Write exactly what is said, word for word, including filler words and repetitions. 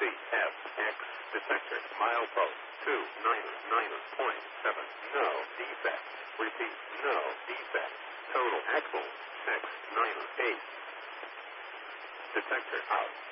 F X detector milepost two nine nine point seven. No defect. Repeat, no defect. Total axle X nine eight. Detector out.